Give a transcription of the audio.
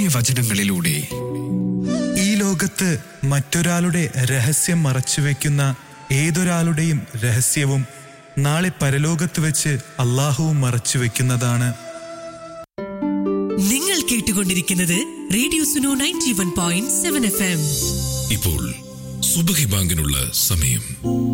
പുണ്യവചനങ്ങളിലൂടെ. ഈ ലോകത്ത് മറ്റൊരാളുടെ രഹസ്യം മറച്ചുവെക്കുന്ന ഏതൊരാളുടെയും രഹസ്യവും നാളെ പരലോകത്ത് വെച്ച് അള്ളാഹുവും മറച്ചുവെക്കുന്നതാണ്. നിങ്ങൾ കേട്ടുകൊണ്ടിരിക്കുന്നത് റേഡിയോ സുനോ 91.7 FM. ഇപ്പോൾ സുബ്ഹി ബാങ്കിനുള്ള സമയം.